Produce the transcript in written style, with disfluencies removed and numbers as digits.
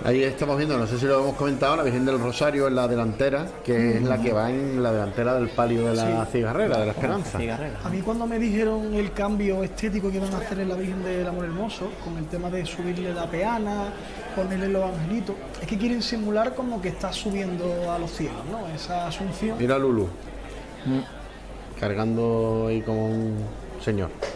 Ahí estamos viendo, no sé si lo hemos comentado, la Virgen del Rosario en la delantera, que es la que va en la delantera del palio de la cigarrera, de la Esperanza. A mí cuando me dijeron el cambio estético que iban a hacer en la Virgen del Amor Hermoso, con el tema de subirle la peana, ponerle los angelitos, es que quieren simular como que está subiendo a los cielos, ¿no? Esa asunción. Mira a Lulu, cargando ahí como un señor.